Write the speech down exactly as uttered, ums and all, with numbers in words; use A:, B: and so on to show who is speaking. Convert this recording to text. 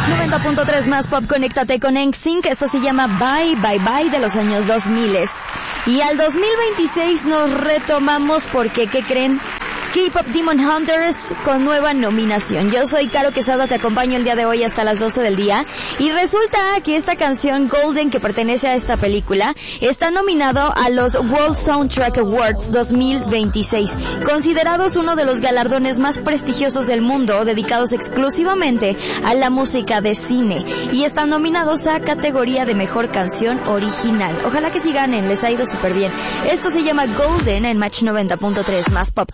A: noventa punto tres más pop, conéctate con N Sync. Esto se llama Bye Bye Bye de los años dos mil. Y al dos mil veintiséis nos retomamos porque, ¿qué creen? K-Pop Demon Hunters con nueva nominación. Yo soy Caro Quesada, te acompaño el día de hoy hasta las doce del día. Y resulta que esta canción Golden, que pertenece a esta película, está nominado a los World Soundtrack Awards dos mil veintiséis, considerados uno de los galardones más prestigiosos del mundo, dedicados exclusivamente a la música de cine. Y están nominados a categoría de mejor canción original. Ojalá que sí ganen, les ha ido súper bien. Esto se llama Golden en Match noventa punto tres más pop.